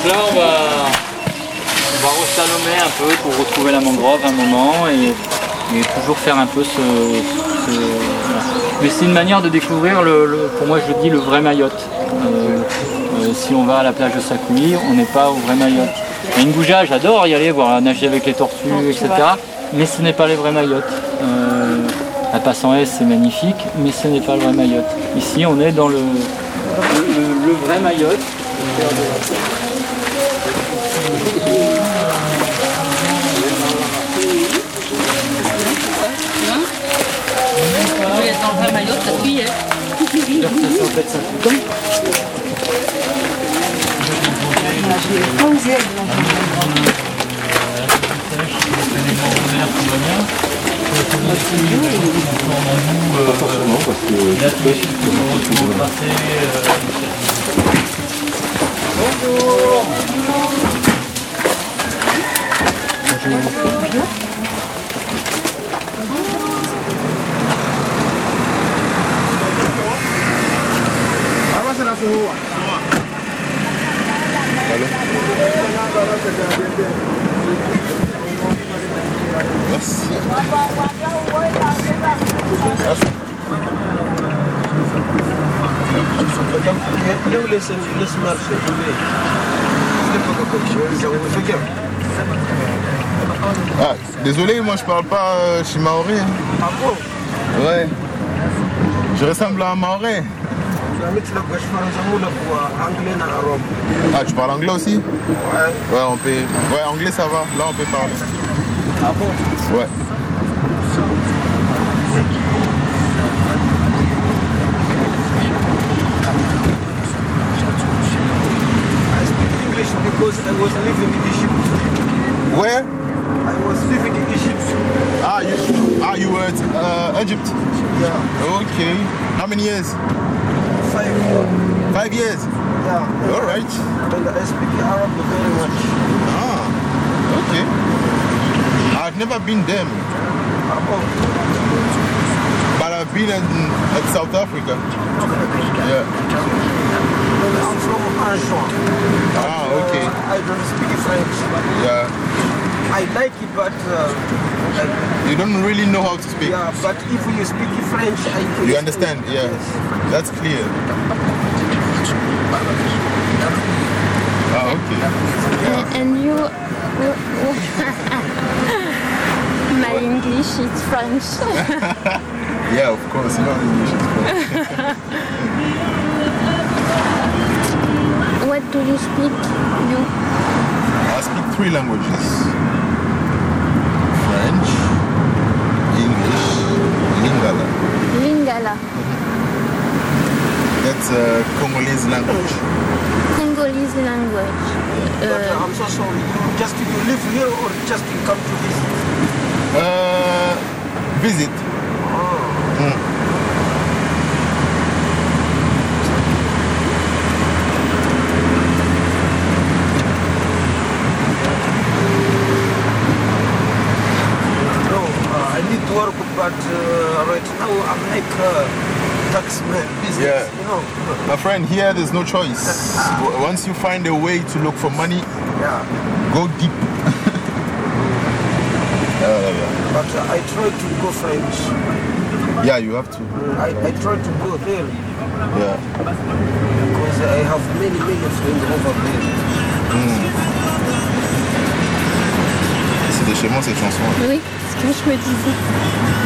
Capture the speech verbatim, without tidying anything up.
là, on va, on va reslalomer un peu pour retrouver la mangrove un moment et, et toujours faire un peu ce... ce voilà. Mais c'est une manière de découvrir, le, le, pour moi je dis, le vrai Mayotte. Euh, euh, si on va à la plage de Sakouï, on n'est pas au vrai Mayotte. Et Ngouja, j'adore y aller, voir nager avec les tortues, et cetera. Mais ce n'est pas les vrais Mayotte. Euh, la passe en S, c'est magnifique, mais ce n'est pas le vrai Mayotte. Ici, on est dans le, le, le, le vrai Mayotte. Dans le vrai Mayotte, ça cuit. Ah, désolé, moi je parle pas euh, chez Maoré. Ah bon? Ouais. Je ressemble à un Maoré. Ah, tu parles anglais aussi? Ouais. Ouais, on peut. Ouais, anglais ça va. Là, on peut parler. Ah bon? Ouais. I speak English because I was living in Egypt. Where? I was living in Egypt. Ah, you, ah, you were at uh, Egypt? Yeah. Okay. How many years? Five. Five years? Yeah. All right. And I speak Arab very much. Ah, okay. I've never been there, Ah bon? but I've been in, at South Africa. Yeah. And I'm from Anjouan. Ah, okay. Uh, I don't speak French. Yeah. I like it, but uh, I, You don't really know how to speak. yeah. But if you speak French, I can. You understand? speak. Yeah. Yes. That's clear. Ah, okay. Yeah. And you, my English is French. Yeah, of course. You know English is French. What do you speak, you? I speak three languages. French, English, Lingala. Lingala, That's a Congolese language. Congolese language. But Uh, uh, I'm so sorry. You just you live here or just you come to visit? Uh, visit. Mm. No, uh, I need to work, but uh, right now I'm like uh, taxman business. Yeah. You know. My friend, here there's no choice. W- Once you find a way to look for money, Yeah. go deep. Uh, But uh, I try to go French. yeah, you have to. I, I try to go there Yeah. because I have many many friends over there. C'est de chez moi cette chanson. oui, ce que je me disais.